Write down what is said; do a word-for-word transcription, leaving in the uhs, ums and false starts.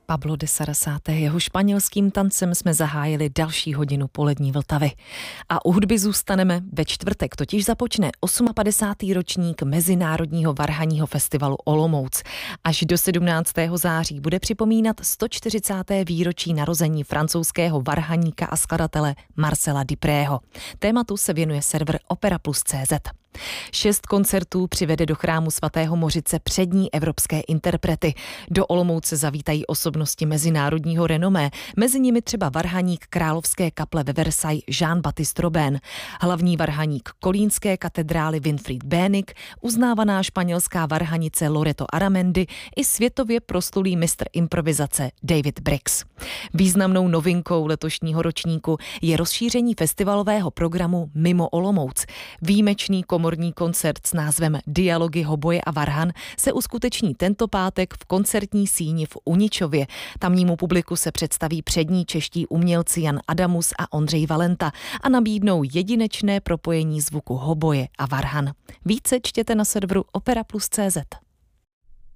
Pablo de Sarasate. Jeho španělským tancem jsme zahájili další hodinu polední Vltavy. A u hudby zůstaneme ve čtvrtek, totiž započne padesátý osmý ročník Mezinárodního varhanního festivalu Olomouc. Až do sedmnáctého září bude připomínat sto čtyřicáté výročí narození francouzského varhaníka a skladatele Marcela Duprého. Tématu se věnuje server opera plus tečka cé zet. Šest koncertů přivede do chrámu svatého Mořice přední evropské interprety. Do Olomouce zavítají osobnosti mezinárodního renomé, mezi nimi třeba varhaník Královské kaple ve Versailles Jean-Baptiste Robin, hlavní varhaník Kolínské katedrály Winfried Bönig, uznávaná španělská varhanice Loreto Aramendi i světově proslulý mistr improvizace David Briggs. Významnou novinkou letošního ročníku je rozšíření festivalového programu mimo Olomouc. Výjimečný komorní koncert s názvem Dialogy hoboje a varhan se uskuteční tento pátek v koncertní síni v Uničově. Tamnímu publiku se představí přední čeští umělci Jan Adamus a Ondřej Valenta a nabídnou jedinečné propojení zvuku hoboje a varhan. Více čtěte na serveru opera plus tečka cé zet.